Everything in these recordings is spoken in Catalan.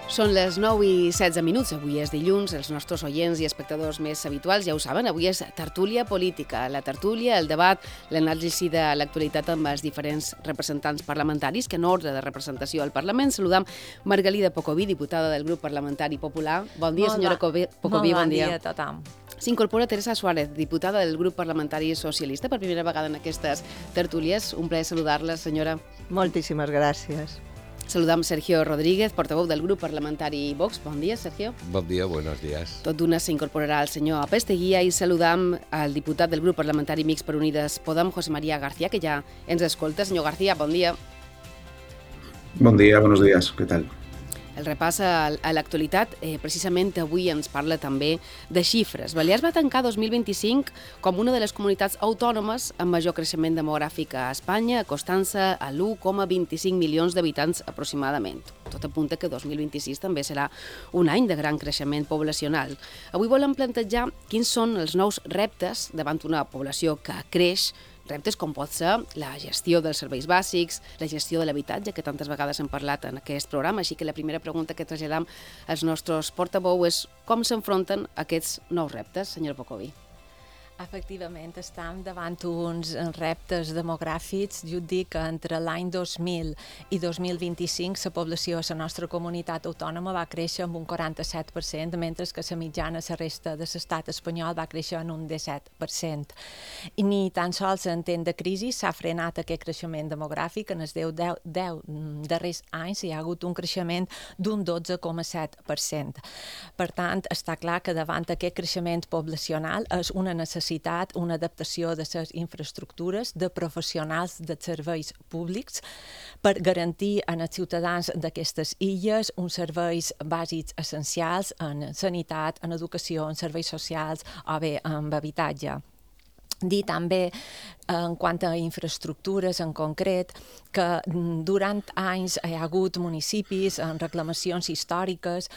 Són les 9:16. Avui és dilluns. Els nostres oients i espectadors més habituals ja ho saben. Avui és tertúlia política. La tertúlia, el debat, l'anàlisi de l'actualitat amb els diferents representants parlamentaris que en ordre de representació al Parlament. Saludam Margalida Pocoví, diputada del grup parlamentari popular. Bon dia, senyora Pocoví. Bon dia a tothom. S'incorpora Teresa Suárez, diputada del grup parlamentari socialista, per primera vegada en aquestes tertúlies. Un plaer saludar-la, senyora. Moltíssimes gràcies. Saludam Sergio Rodríguez, portaveu del grup parlamentari Vox. Bon dia, Sergio. Bon dia, buenos días. Tot d'una s'incorporarà el senyor Apesteguía i saludam al diputat del grup parlamentari Mixt per Unides Podem, José María García, que ja ens escolta. Senyor García, bon dia. Bon dia, buenos días. Què tal? El repàs a l'actualitat, precisament avui ens parla també de xifres. Balears va tancar 2025 com una de les comunitats autònomes amb major creixement demogràfic a Espanya, acostant-se a l'1,25 milions d'habitants aproximadament. Tot apunta que 2026 també serà un any de gran creixement poblacional. Avui volem plantejar quins són els nous reptes davant una població que creix, reptes com pot ser la gestió dels serveis bàsics, la gestió de l'habitatge, que tantes vegades hem parlat en aquest programa. Així que la primera pregunta que traslladam als nostres portaveu és com s'enfronten aquests nous reptes, senyora Pocoví? Efectivament, estem davant uns reptes demogràfics. Jo dic que entre l'any 2000 i 2025 la població de la nostra comunitat autònoma va créixer amb un 47%, mentre que la mitjana de la resta de l'estat espanyol va créixer en un 17%. I ni tan sols en temps de crisi s'ha frenat aquest creixement demogràfic. En els 10 darrers anys hi ha hagut un creixement d'un 12,7%. Per tant, està clar que davant aquest creixement poblacional és una necessitat, una adaptació de les infraestructures, de professionals de serveis públics per garantir als ciutadans d'aquestes illes uns serveis bàsics essencials en sanitat, en educació, en serveis socials o bé en habitatge. Dir també, en quant a infraestructures en concret, que durant anys hi ha hagut municipis amb reclamacions històriques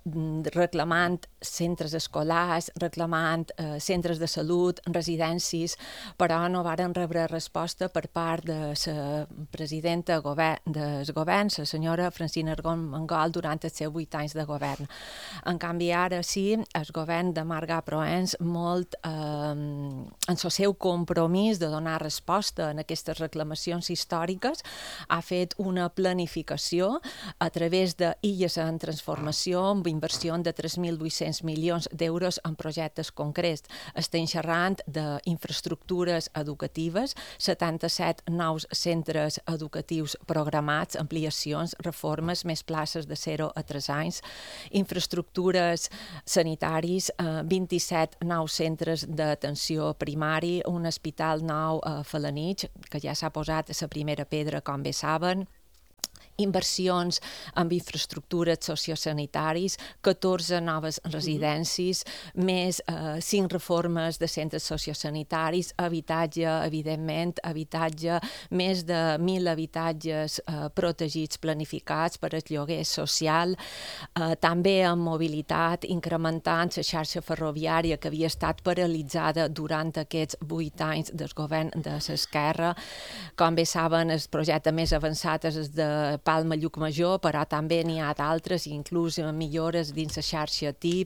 reclamant centres escolars, reclamant centres de salut, residències, però no varen rebre resposta per part de la presidenta del govern, la senyora Francina Armengol, durant els seus 8 anys de govern. En canvi, ara sí, el govern de Marga Proens, molt en el seu compromís de donar resposta a aquestes reclamacions històriques, ha fet una planificació a través d'illes en transformació, amb inversió de 3.800 milions d'euros en projectes concrets. Estem xerrant d'infraestructures educatives, 77 nous centres educatius programats, ampliacions, reformes, més places de 0 a 3 anys, infraestructures sanitaris, 27 nous centres d'atenció primari, un hospital nou a Felanitx, que ja s'ha posat la primera pedra, com bé saben, inversions en infraestructures sociosanitaris, 14 noves residències, més 5 reformes de centres sociosanitaris, habitatge, evidentment, habitatge, més de 1.000 habitatges protegits planificats per al lloguer social, també en mobilitat, incrementant la xarxa ferroviària que havia estat paralitzada durant aquests 8 anys del govern de l'esquerra. Com bé saben, el projecte més avançat és el de Palma-Llucmajor, però també n'hi ha d'altres, inclús millores dins la xarxa TIP,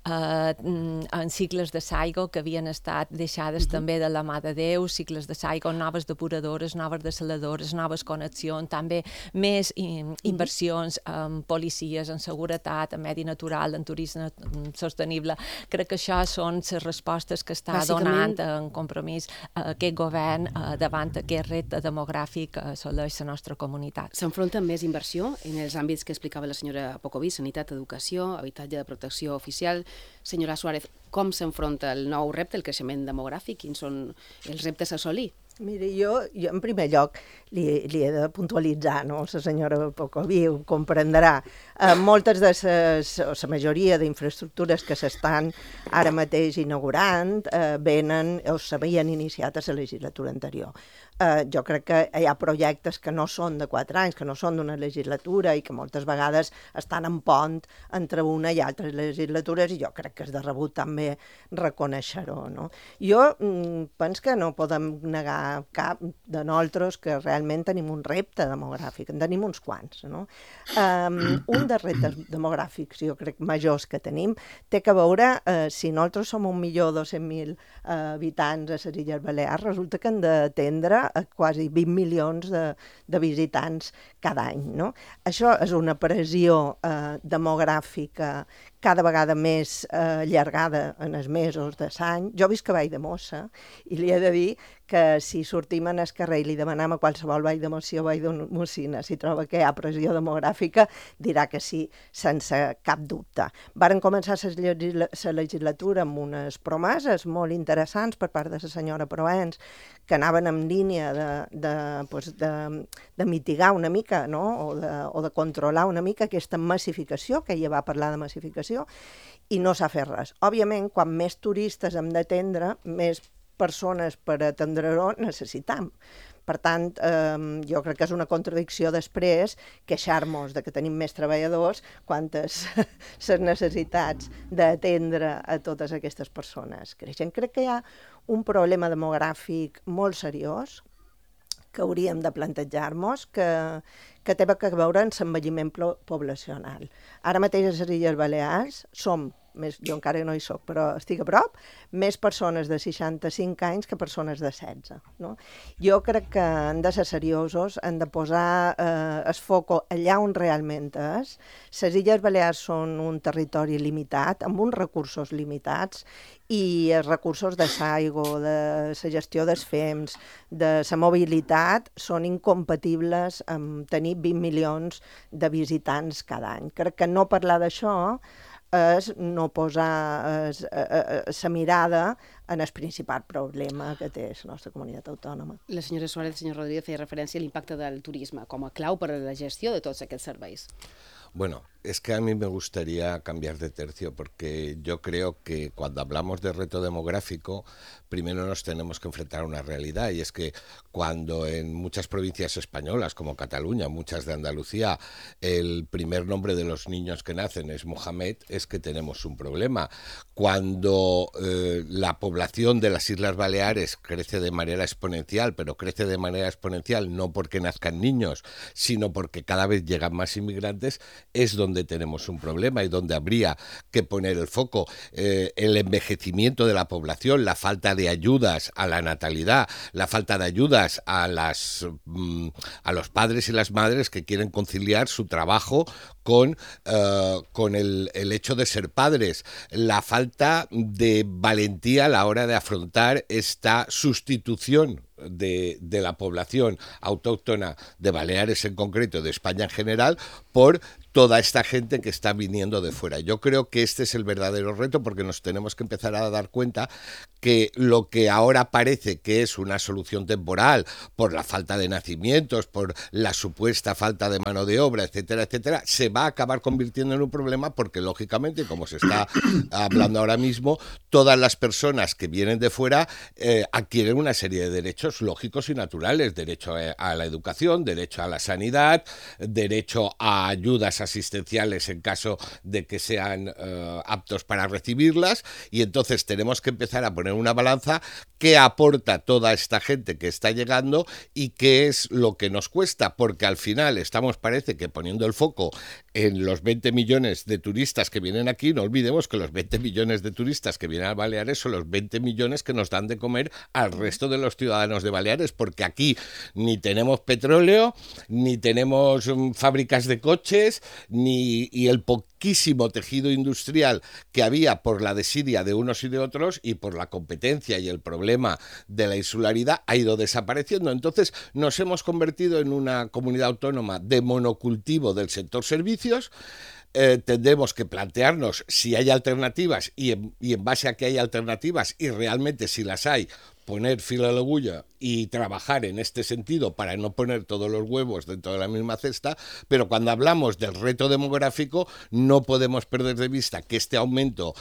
en cicles de s'aigua que havien estat deixades també de la mà de Déu, cicles de s'aigua, noves depuradores, noves desaladores, noves connexions, també més inversions en policies, en seguretat, en medi natural, en turisme sostenible. Crec que això són les respostes que està donant en compromís aquest govern davant aquest repte demogràfic que assoleix la nostra comunitat. S'enfronta més inversió en els àmbits que explicava la senyora Pocoví, sanitat, educació, habitatge de protecció oficial. Senyora Suárez, com s'enfronta el nou repte, el creixement demogràfic? Quins són els reptes a assolir? Miri, jo en primer lloc li he de puntualitzar, no? La senyora Pocoví ho comprendrà. Moltes de la majoria d'infraestructures que s'estan ara mateix inaugurant venen o s'havien iniciat a la legislatura anterior. jo crec que hi ha projectes que no són de 4 anys, que no són d'una legislatura i que moltes vegades estan en pont entre una i altres legislatures, i jo crec que és de rebut també reconèixer-ho, no? Jo penso que no podem negar cap de nosaltres que realment tenim un repte demogràfic, en tenim uns quants, no? Un dels reptes demogràfics, jo crec, majors que tenim, té que veure si nosaltres som 1.200.000 habitants a les Illes Balears, resulta que hem d'atendre a quasi 20 milions de visitants cada any, no? Això és una pressió demogràfica cada vegada més allargada en els mesos de l'any. Jo visc a Vall de Mossa i li he de dir que si sortim en el carrer i li demanem a qualsevol Vall de Mossa o Vall de Mossina si troba que hi ha pressió demogràfica, dirà que sí, sense cap dubte. Varen començar la legislatura amb unes promeses molt interessants per part de la senyora Proens, que anaven en línia de mitigar una mica, no? o de controlar una mica aquesta massificació, que ella va parlar de massificació, i no s'ha fet res. Òbviament, quan més turistes hem d'atendre, més persones per atendre-ho necessitam. Per tant, jo crec que és una contradicció després queixar-nos de que tenim més treballadors quan les necessitats d'atendre a totes aquestes persones creixen. Crec que hi ha un problema demogràfic molt seriós que hauríem de plantejar-nos, que té a veure amb l'envelliment poblacional. Ara mateix a les Illes Balears som, jo encara no hi soc, però estic a prop, més persones de 65 anys que persones de 16. No? Jo crec que hem de ser seriosos, hem de posar el foco allà on realment és. Les Illes Balears són un territori limitat, amb uns recursos limitats, i els recursos de l'aigua, de la gestió dels fems, de la mobilitat, són incompatibles amb tenir 20 milions de visitants cada any. Crec que no parlar d'això és no posar la mirada en el principal problema que té la nostra comunitat autònoma. La senyora Suárez, el senyor Rodríguez, feia referència a l'impacte del turisme com a clau per a la gestió de tots aquests serveis. Bueno, es que a mí me gustaría cambiar de tercio porque yo creo que cuando hablamos de reto demográfico, primero nos tenemos que enfrentar a una realidad, y es que cuando en muchas provincias españolas, como Cataluña, muchas de Andalucía, el primer nombre de los niños que nacen es Mohamed, es que tenemos un problema. Cuando la población de las Islas Baleares crece de manera exponencial, pero crece de manera exponencial no porque nazcan niños, sino porque cada vez llegan más inmigrantes, es donde tenemos un problema y donde habría que poner el foco. El envejecimiento de la población, la falta de ayudas a la natalidad, la falta de ayudas a los padres y las madres que quieren conciliar su trabajo con el hecho de ser padres, la falta de valentía a la hora de afrontar esta sustitución de la población autóctona de Baleares en concreto, de España en general, por toda esta gente que está viniendo de fuera. Yo creo que este es el verdadero reto, porque nos tenemos que empezar a dar cuenta que lo que ahora parece que es una solución temporal por la falta de nacimientos, por la supuesta falta de mano de obra, etcétera, etcétera, se va a acabar convirtiendo en un problema porque, lógicamente, como se está hablando ahora mismo, todas las personas que vienen de fuera adquieren una serie de derechos lógicos y naturales: derecho a la educación, derecho a la sanidad, derecho a ayudas asistenciales en caso de que sean aptos para recibirlas, y entonces tenemos que empezar a poner una balanza: qué aporta toda esta gente que está llegando y qué es lo que nos cuesta, porque al final estamos, parece que, poniendo el foco en los 20 millones de turistas que vienen aquí. No olvidemos que los 20 millones de turistas que vienen a Baleares son los 20 millones que nos dan de comer al resto de los ciudadanos de Baleares, porque aquí ni tenemos petróleo, ni tenemos fábricas de coches, y el poquísimo tejido industrial que había por la desidia de unos y de otros y por la competencia y el problema de la insularidad ha ido desapareciendo. Entonces nos hemos convertido en una comunidad autónoma de monocultivo del sector servicios. Tendremos que plantearnos si hay alternativas y en base a que hay alternativas, y realmente si las hay, poner filo a la agulla y trabajar en este sentido para no poner todos los huevos dentro de la misma cesta, pero cuando hablamos del reto demográfico no podemos perder de vista que este aumento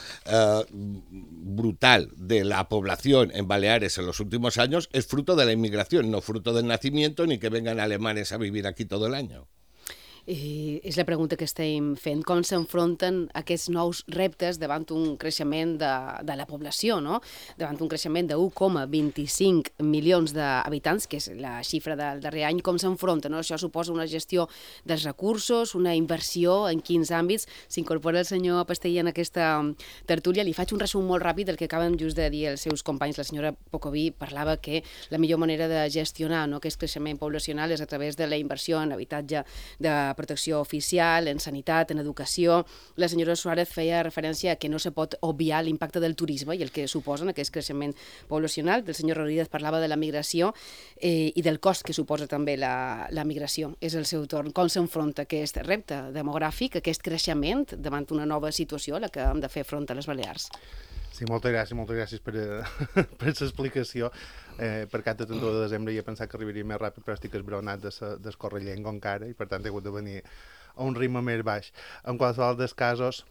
brutal de la población en Baleares en los últimos años es fruto de la inmigración, no fruto del nacimiento ni que vengan alemanes a vivir aquí todo el año. I és la pregunta que estem fent. Com s'enfronten aquests nous reptes davant un creixement de la població, no? Davant un creixement de 1,25 milions d'habitants, que és la xifra del darrer any, com s'enfronten, no? Això suposa una gestió dels recursos, una inversió, en quins àmbits. S'incorpora el senyor Pastellí en aquesta tertúlia. Li faig un resum molt ràpid del que acaben just de dir els seus companys. La senyora Pocoví parlava que la millor manera de gestionar, no, aquest creixement poblacional és a través de la inversió en habitatge de protecció oficial, en sanitat, en educació. La senyora Suárez feia referència a que no se pot obviar l'impacte del turisme i el que suposa en aquest creixement poblacional. El senyor Rodríguez parlava de la migració i del cost que suposa també la migració. És el seu torn. Com s'enfronta aquest repte demogràfic, aquest creixement davant una nova situació a la que hem de fer front a les Balears? Sí, moltes gràcies per l'explicació. Per cap de 31 de desembre ja he pensat que arribaria més ràpid, però estic esbronat del correllengo encara i per tant he hagut de venir a un ritme més baix. En qualsevol dels casos,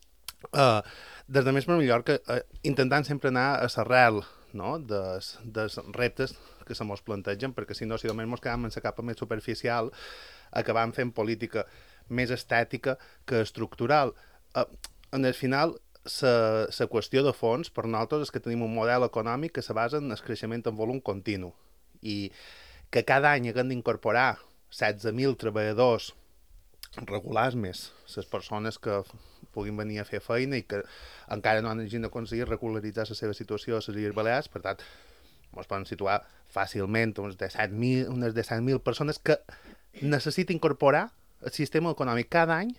des de Més per Mallorca, intentant sempre anar a l'arrel, no?, dels reptes que se mos plantegen, perquè si no, si només mos quedam en la capa més superficial, acabam fent política més estètica que estructural. En el final, la qüestió de fons per nosaltres és que tenim un model econòmic que se basa en el creixement en volum continu i que cada any haguem d'incorporar 16.000 treballadors regulars més les persones que puguin venir a fer feina i que encara no han aconseguit regularitzar la seva situació a les Illes Balears. Per tant, ens poden situar fàcilment unes 17.000 persones que necessita incorporar el sistema econòmic cada any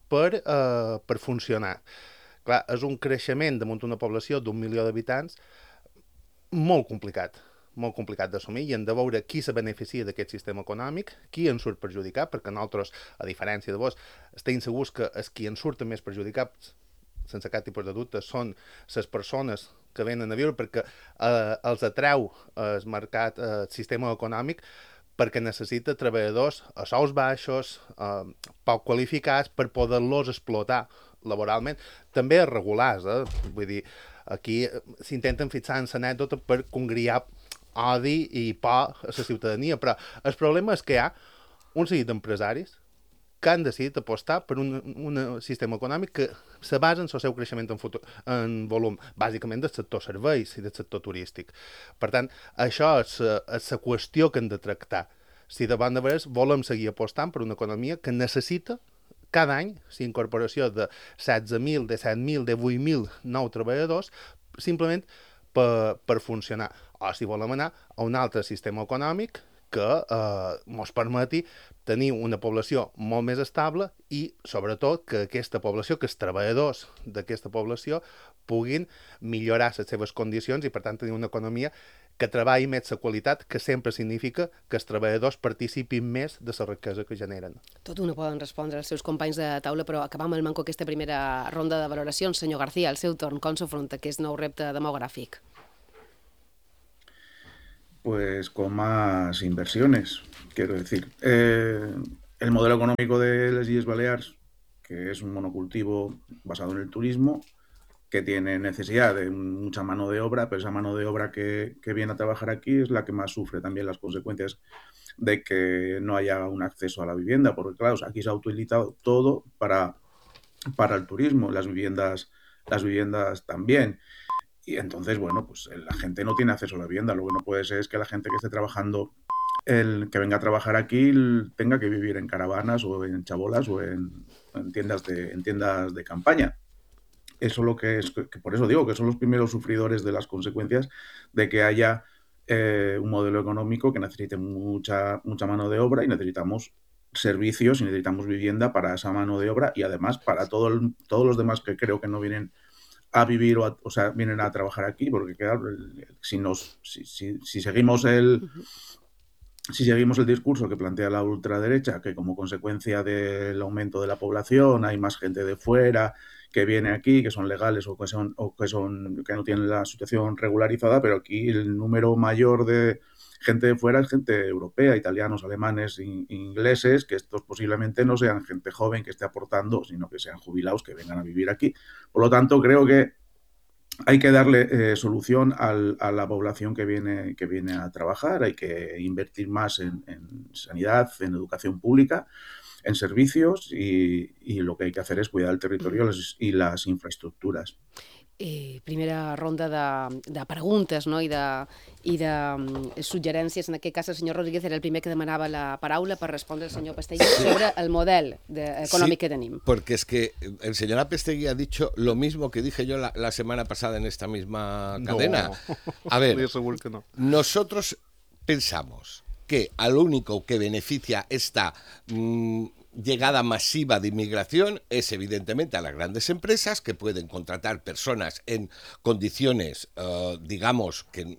per funcionar. Clar, és un creixement damunt una població d'1 milió d'habitants molt complicat d'assumir i hem de veure qui se beneficia d'aquest sistema econòmic, qui en surt perjudicat, perquè nosaltres, a diferència de vos, estem segurs que els qui en surten més perjudicats, sense cap tipus de dubte, són les persones que venen a viure perquè els atreu el mercat, el sistema econòmic, perquè necessita treballadors a sous baixos, poc qualificats, per poder-los explotar laboralment, també regulars, vull dir, aquí s'intenten fixar en l'anècdota per congriar odi i por a la ciutadania, però el problema és que hi ha un seguit d'empresaris que han decidit apostar per un sistema econòmic que se basa en el seu creixement en volum, bàsicament del sector serveis i del sector turístic. Per tant, això és la qüestió que hem de tractar. Si de banda veres volem seguir apostant per una economia que necessita cada any la incorporació de 16.000, de 7.000, de 8.000 nous treballadors simplement per funcionar. O si volem anar a un altre sistema econòmic que ens permeti tenir una població molt més estable i, sobretot, que aquesta població, que els treballadors d'aquesta població puguin millorar les seves condicions i, per tant, tenir una economia que treballi més la qualitat, que sempre significa que els treballadors participin més de la riquesa que generen. Tot ho no poden respondre els seus companys de taula, però acabam el manco aquesta primera ronda de valoracions. Senyor García, al seu torn, com s'afronta aquest nou repte demográfic? Pues con más inversiones, quiero decir. El modelo económico de las Illes Balears, que es un monocultivo basado en el turismo, que tiene necesidad de mucha mano de obra, pero esa mano de obra que viene a trabajar aquí es la que más sufre también las consecuencias de que no haya un acceso a la vivienda, porque claro, aquí se ha utilizado todo para el turismo, las viviendas también. Y entonces, bueno, pues la gente no tiene acceso a la vivienda. Lo que no puede ser es que la gente que esté trabajando, que venga a trabajar aquí, tenga que vivir en caravanas o en chabolas o en tiendas de campaña. Eso lo que es, que por eso digo que son los primeros sufridores de las consecuencias de que haya un modelo económico que necesite mucha mano de obra y necesitamos servicios y necesitamos vivienda para esa mano de obra y además para todos los demás que creo que no vienen a vivir o sea, vienen a trabajar aquí, porque claro, si seguimos si seguimos el discurso que plantea la ultraderecha, que como consecuencia del aumento de la población hay más gente de fuera que viene aquí, que son legales o que no tienen la situación regularizada, pero aquí el número mayor de gente de fuera es gente europea, italianos, alemanes, ingleses, que estos posiblemente no sean gente joven que esté aportando, sino que sean jubilados que vengan a vivir aquí. Por lo tanto, creo que hay que darle solución a la población que viene a trabajar, hay que invertir más en sanidad, en educación pública, en servicios y lo que hay que hacer es cuidar el territorio y las infraestructuras. Primera ronda de preguntes, no? I de suggerències. En aquest cas, el senyor Rodríguez era el primer que demanava la paraula per respondre al senyor Pastellí sobre el model econòmic que tenim. Porque es que el señor Apestegui ha dicho lo mismo que dije yo la semana pasada en esta misma cadena. A ver, que no. nosotros pensamos que al único que beneficia esta llegada masiva de inmigración es evidentemente a las grandes empresas que pueden contratar personas en condiciones, digamos, que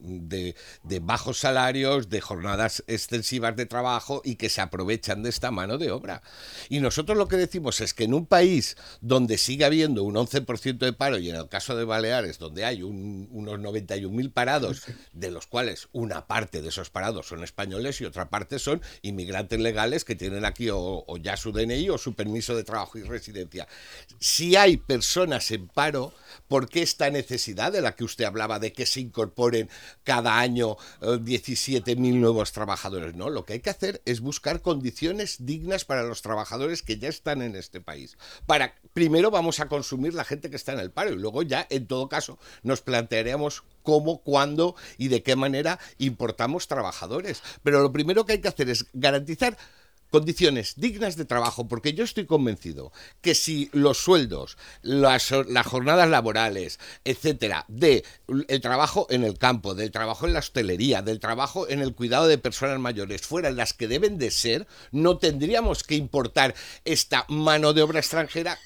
de bajos salarios, de jornadas extensivas de trabajo y que se aprovechan de esta mano de obra. Y nosotros lo que decimos es que en un país donde sigue habiendo un 11% de paro y en el caso de Baleares donde hay unos 91.000 parados, de los cuales una parte de esos parados son españoles y otra parte son inmigrantes legales que tienen aquí o ya su DNI o su permiso de trabajo y residencia. Si hay personas en paro, ¿por qué esta necesidad de la que usted hablaba de que se incorporen cada año 17.000 nuevos trabajadores? No, lo que hay que hacer es buscar condiciones dignas para los trabajadores que ya están en este país. Primero vamos a consumir la gente que está en el paro y luego ya, en todo caso, nos plantearemos cómo, cuándo y de qué manera importamos trabajadores. Pero lo primero que hay que hacer es garantizar condiciones dignas de trabajo, porque yo estoy convencido que si los sueldos, las jornadas laborales, etcétera, del trabajo en el campo, del trabajo en la hostelería, del trabajo en el cuidado de personas mayores fueran las que deben de ser, no tendríamos que importar esta mano de obra extranjera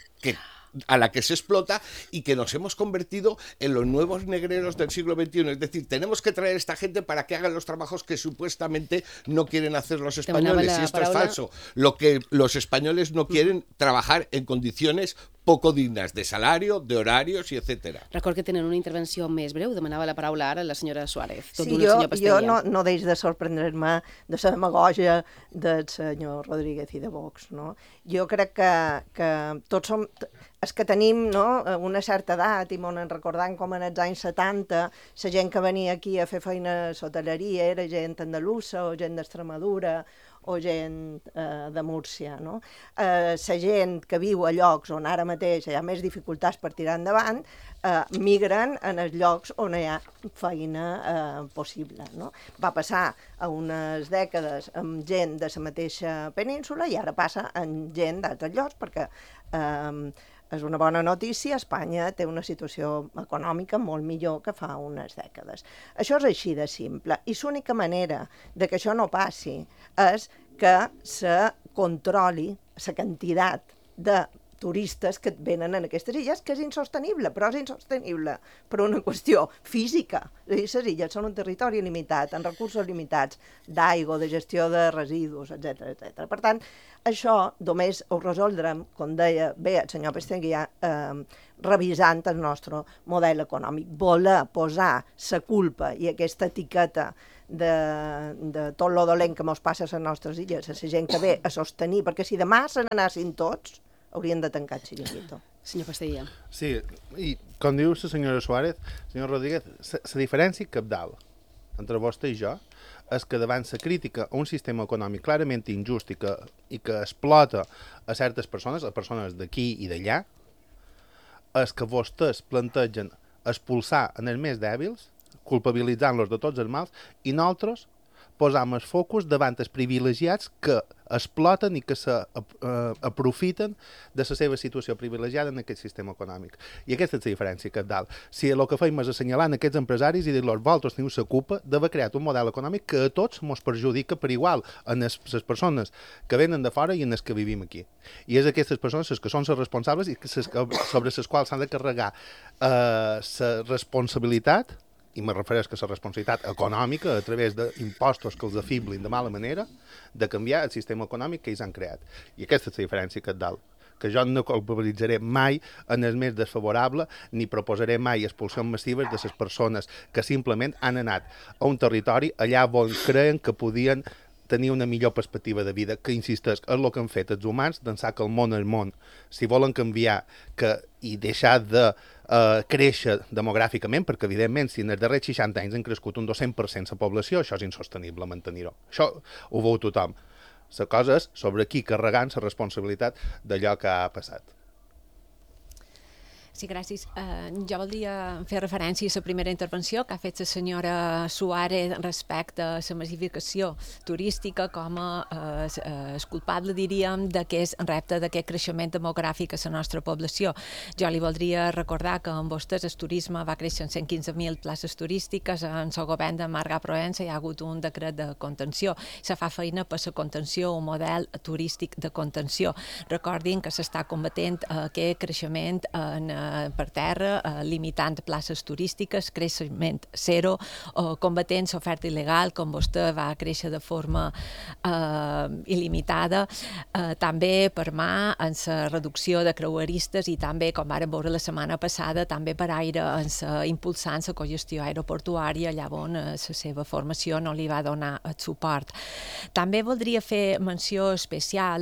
a la que se explota y que nos hemos convertido en los nuevos negreros del siglo XXI. Es decir, tenemos que traer a esta gente para que hagan los trabajos que supuestamente no quieren hacer los españoles. Y esto es falso. Lo que los españoles no quieren trabajar en condiciones poco dignes de salario, de horarios i etcètera. Record que tenen una intervenció més breu. Demanava la paraula ara la senyora Suárez. Sí, jo no deix de sorprendre-me de la demagogia del senyor Rodríguez i de Vox, no? Jo crec que tots som... És que tenim una certa edat i m'ho recordant com en els anys 70 la gent que venia aquí a fer feina a l'hoteleria era gent andalusa o gent d'Extremadura o gent de Múrcia, no? La gent que viu a llocs on ara mateix hi ha més dificultats per tirar endavant, migren en els llocs on hi ha feina possible, no? Va passar a unes dècades amb gent de la mateixa península i ara passa amb gent d'altres llocs perquè és una bona notícia, Espanya té una situació econòmica molt millor que fa unes dècades. Això és així de simple i l'única manera de que això no passi és que se controli la quantitat de turistes que venen en aquestes illes, que és insostenible, però és insostenible per una qüestió física. Les illes són un territori limitat, amb recursos limitats d'aigua, de gestió de residus, etc. Per tant, això només ho resoldrem, com deia bé el senyor Pastellí, revisant el nostre model econòmic. Voler posar la culpa i aquesta etiqueta de tot lo dolent que mos passa a les nostres illes, a la gent que ve a sostenir, perquè si demà se n'anassin tots, haurien de tancar el xiringuito. Senyor Pastellí. Sí, i com diu la senyora Suárez, senyor Rodríguez, la diferència cabdal entre vostè i jo és que davant la crítica a un sistema econòmic clarament injust i que explota a certes persones, a persones d'aquí i d'allà, és que vostès plantegen expulsar en els més dèbils, culpabilitzant-los de tots els mals, i nosaltres posam el focus davant els privilegiats que exploten i que s'aprofiten de la seva situació privilegiada en aquest sistema econòmic. I aquesta és la diferència cabdal. Si el que fem és assenyalar aquests empresaris i dir-los vosaltres teniu la culpa d'haver creat un model econòmic que a tots ens perjudica per igual en les persones que venen de fora i en les que vivim aquí. I és aquestes persones les que són les responsables i sobre les quals s'han de carregar la responsabilitat i me refereixo a la responsabilitat econòmica a través d'impostos que els afiblin de mala manera, de canviar el sistema econòmic que ells han creat. I aquesta és la diferència que et dalt, que jo no culpabilitzaré mai en el més desfavorable ni proposaré mai expulsions massives de les persones que simplement han anat a un territori allà on creien que podien tenir una millor perspectiva de vida, que insisteix, és el que han fet els humans, d'ençà que el món és món. Si volen canviar i deixar de créixer demogràficament, perquè evidentment si en els darrers 60 anys han crescut un 200% la població, això és insostenible mantenir-ho. Això ho veu tothom. La cosa és sobre qui carregant la responsabilitat d'allò que ha passat. Sí, gràcies. Jo voldria fer referència a la primera intervenció que ha fet la senyora Suárez respecte a la massificació turística com a culpable, diríem, d'aquest repte, d'aquest creixement demogràfic a la nostra població. Jo li voldria recordar que amb vostès el turisme va créixer en 115.000 places turístiques, en el govern de Marga Proença hi ha hagut un decret de contenció. Se fa feina per la contenció, un model turístic de contenció. Recordin que s'està combatent aquest creixement per terra, limitant places turístiques, creixement zero, combatent l'oferta il·legal, com vostè va créixer de forma il·limitada, també per mà en la reducció de creueristes i també, com vàrem veure la setmana passada, també per aire, impulsant la cogestió aeroportuària, allà on la seva formació no li va donar el suport. També voldria fer menció especial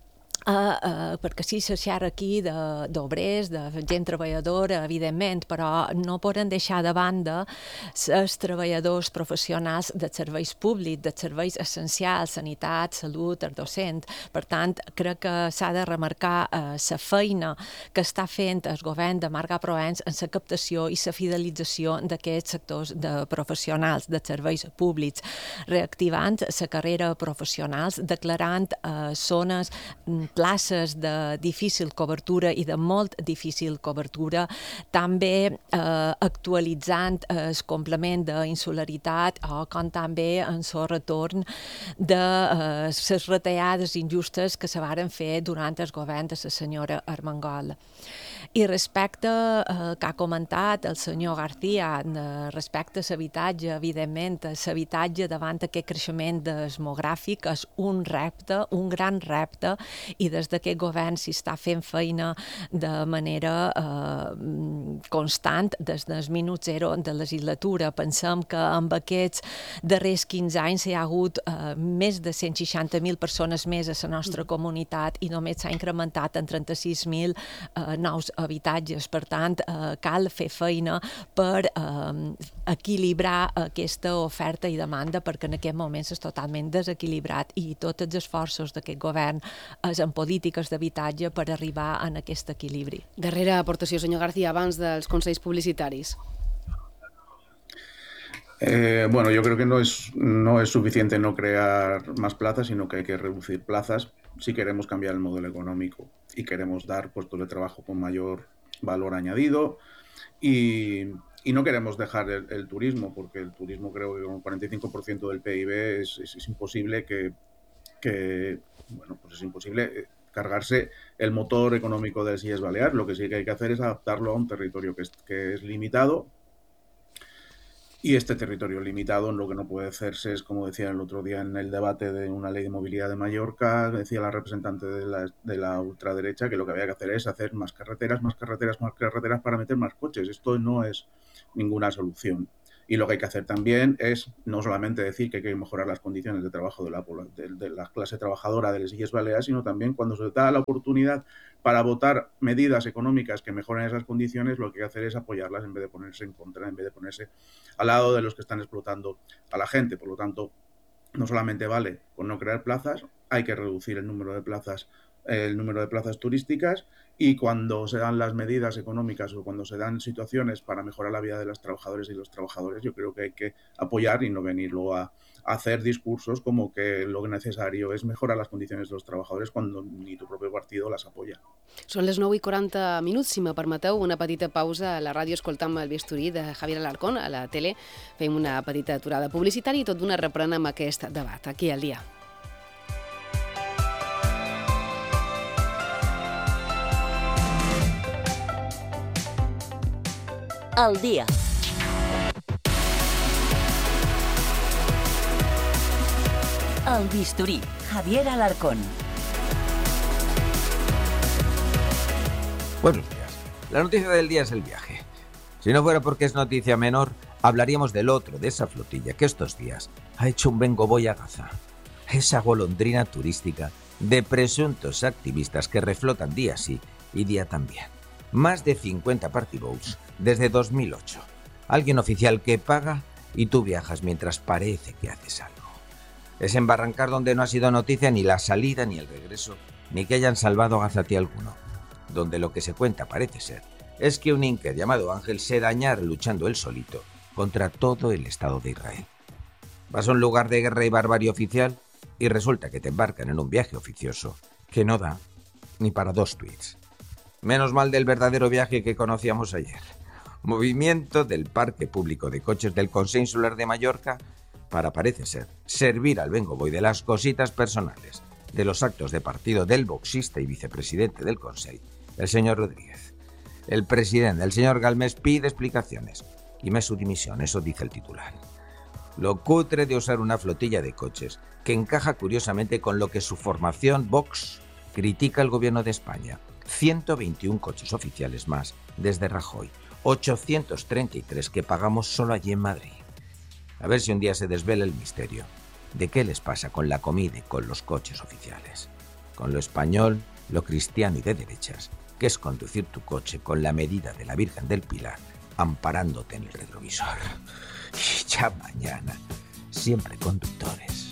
perquè sí se xerra aquí d'obrers, de gent treballadora, evidentment, però no poden deixar de banda els treballadors professionals dels serveis públics, dels serveis essencials, sanitat, salut, el docent. Per tant, crec que s'ha de remarcar la feina que està fent el govern de Marga Proença en la captació i la fidelització d'aquests sectors de professionals dels serveis públics, reactivant la carrera professionals, declarant zones, places de difícil cobertura i de molt difícil cobertura, també actualitzant el complement d'insularitat o com també en el retorn de les retallades injustes que se varen fer durant el govern de la senyora Armengol. I respecte que ha comentat el senyor García, respecte a l'habitatge, evidentment, l'habitatge davant aquest creixement demogràfic és un repte, un gran repte, i des d'aquest govern s'hi està fent feina de manera constant des del minut zero de legislatura. Pensem que amb aquests darrers 15 anys hi ha hagut més de 160.000 persones més a la nostra comunitat i només s'ha incrementat en 36.000 nous habitatges. Per tant, cal fer feina per equilibrar aquesta oferta i demanda, perquè en aquest moment és totalment desequilibrat i tots els esforços d'aquest govern és en polítiques d'habitatge per arribar a aquest equilibri. Darrera aportació, senyor García, abans dels consells publicitaris. Bueno, yo creo que no es suficiente no crear más plazas, sino que hay que reducir plazas si queremos cambiar el modelo económico y queremos dar puestos de trabajo con mayor valor añadido y no queremos dejar el turismo, porque el turismo creo que con un 45% del PIB es imposible bueno, pues es imposible cargarse el motor económico de las Illes Baleares. Lo que sí que hay que hacer es adaptarlo a un territorio que es limitado. Y este territorio limitado, lo que no puede hacerse es, como decía el otro día en el debate de una ley de movilidad de Mallorca, decía la representante de la ultraderecha que lo que había que hacer es hacer más carreteras para meter más coches. Esto no es ninguna solución. Y lo que hay que hacer también es no solamente decir que hay que mejorar las condiciones de trabajo de la clase trabajadora de las Illes Baleares, sino también cuando se da la oportunidad para votar medidas económicas que mejoren esas condiciones, lo que hay que hacer es apoyarlas en vez de ponerse en contra, en vez de ponerse al lado de los que están explotando a la gente. Por lo tanto, no solamente vale con no crear plazas, hay que reducir el número de plazas turísticas, y cuando se dan las medidas económicas o cuando se dan situaciones para mejorar la vida de las trabajadoras y los trabajadores, yo creo que hay que apoyar y no venir luego a hacer discursos como que lo necesario es mejorar las condiciones de los trabajadores cuando ni tu propio partido las apoya. Són les 9:40, si me permeteu, una petita pausa a la ràdio escoltant el bisturí de Javier Alarcón, a la tele fem una petita aturada publicitària i tot d'una reprenem aquest debat, aquí al dia. Al dia. Al bisturí, Javier Alarcón. Buenos días. La noticia del día es el viaje. Si no fuera porque es noticia menor, hablaríamos del otro, de esa flotilla que estos días ha hecho un vengoboy a Gaza. Esa golondrina turística de presuntos activistas que reflotan día sí y día también. Más de 50 party boats desde 2008. Alguien oficial que paga y tú viajas mientras parece que haces algo. Es embarrancar donde no ha sido noticia ni la salida ni el regreso, ni que hayan salvado a Gazatí alguno. Donde lo que se cuenta parece ser es que un inca llamado Ángel se dañara luchando él solito contra todo el Estado de Israel. Vas a un lugar de guerra y barbarie oficial y resulta que te embarcan en un viaje oficioso que no da ni para 2 tweets. Menos mal del verdadero viaje que conocíamos ayer. Movimiento del Parque Público de Coches del Consell Insular de Mallorca para, parece ser, servir al vengoboy de las cositas personales de los actos de partido del boxista y vicepresidente del Consell, el señor Rodríguez. El presidente, el señor Galmés, pide explicaciones y me su dimisión, eso dice el titular. Lo cutre de usar una flotilla de coches que encaja curiosamente con lo que su formación Vox critica al gobierno de España. 121 coches oficiales más desde Rajoy, 833 que pagamos solo allí en Madrid. A ver si un día se desvela el misterio de qué les pasa con la comida y con los coches oficiales. Con lo español, lo cristiano y de derechas, que es conducir tu coche con la medida de la Virgen del Pilar, amparándote en el retrovisor. Y ya mañana, siempre conductores.